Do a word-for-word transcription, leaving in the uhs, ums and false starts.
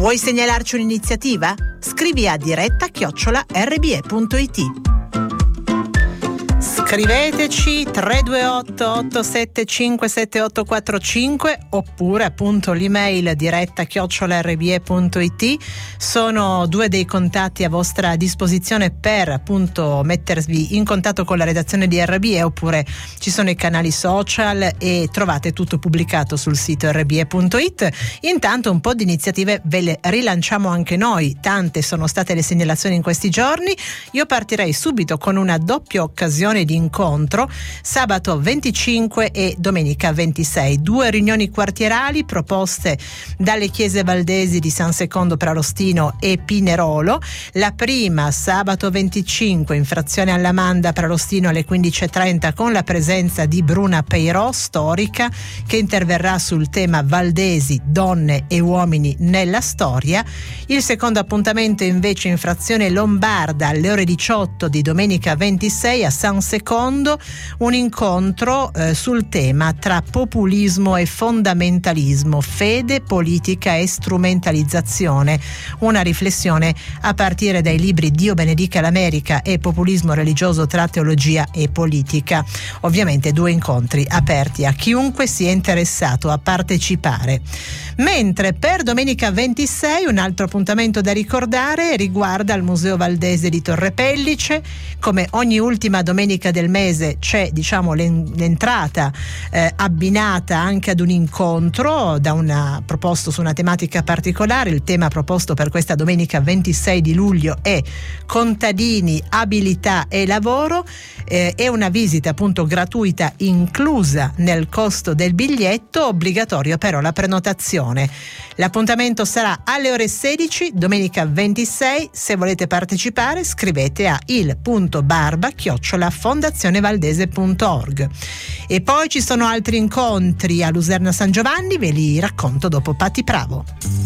Vuoi segnalarci un'iniziativa? Scrivi a diretta chiocciola erre bi e punto it. Scriveteci tre due otto otto sette cinque sette otto quattro cinque oppure appunto l'email diretta chiocciola erre bi e punto it. Sono due dei contatti a vostra disposizione per appunto mettervi in contatto con la redazione di R B E, oppure ci sono i canali social e trovate tutto pubblicato sul sito erre bi e punto it. Intanto un po' di iniziative ve le rilanciamo anche noi, tante sono state le segnalazioni in questi giorni. Io partirei subito con una doppia occasione di incontro sabato venticinque e domenica ventisei, due riunioni quartierali proposte dalle chiese valdesi di San Secondo Pralostino e Pinerolo. La prima sabato venticinque in frazione Allamanda Pralostino alle quindici e trenta con la presenza di Bruna Peirò, storica, che interverrà sul tema Valdesi, donne e uomini nella storia. Il secondo appuntamento invece in frazione Lombarda alle ore diciotto di domenica ventisei a San Secondo, un incontro eh, sul tema tra populismo e fondamentalismo, fede, politica e strumentalizzazione, una riflessione a partire dai libri Dio benedica l'America e Populismo religioso tra teologia e politica. Ovviamente due incontri aperti a chiunque sia interessato a partecipare. Mentre per domenica ventisei un altro appuntamento da ricordare riguarda il Museo Valdese di Torre Pellice. Come ogni ultima domenica del mese c'è diciamo l'entrata eh, abbinata anche ad un incontro da una proposto su una tematica particolare. Il tema proposto per questa domenica ventisei di luglio è contadini, abilità e lavoro. Eh, è una visita appunto gratuita inclusa nel costo del biglietto, obbligatorio però la prenotazione. L'appuntamento sarà alle ore sedici domenica ventisei. Se volete partecipare scrivete a il punto barba chiocciola fondazionevaldese punto org. E poi ci sono altri incontri a Luserna San Giovanni, ve li racconto dopo Patti Pravo.